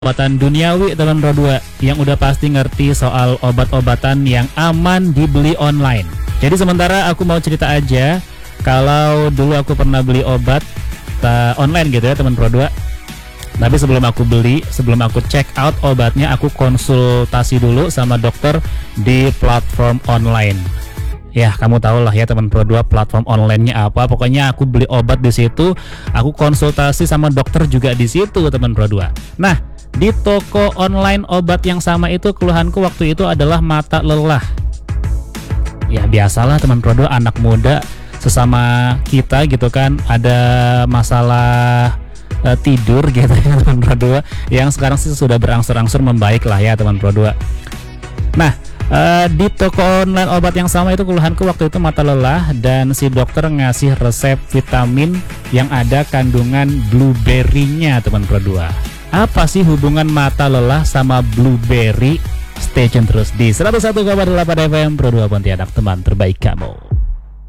Obatan duniawi teman Pro 2 yang udah pasti ngerti soal obat-obatan yang aman dibeli online. Jadi sementara aku mau cerita aja, kalau dulu aku pernah beli obat online gitu ya teman Pro 2. Tapi sebelum aku beli, sebelum aku check out obatnya, aku konsultasi dulu sama dokter di platform online. Ya, kamu tahu lah ya teman Pro 2 platform online-nya apa. Pokoknya aku beli obat di situ, aku konsultasi sama dokter juga di situ teman Pro 2. Nah, di toko online obat yang sama itu keluhanku waktu itu adalah mata lelah. Ya biasalah teman Pro 2, anak muda sesama kita gitu kan, ada masalah tidur gitu ya teman Pro 2, yang sekarang sih sudah berangsur-angsur membaik lah ya teman Pro 2. Nah, di toko online obat yang sama itu keluhanku waktu itu mata lelah, dan si dokter ngasih resep vitamin yang ada kandungan blueberry-nya teman Pro 2. Apa sih hubungan mata lelah sama blueberry? Stay tune terus di 101,8 FM Pro 2 Pontianak, teman terbaik kamu.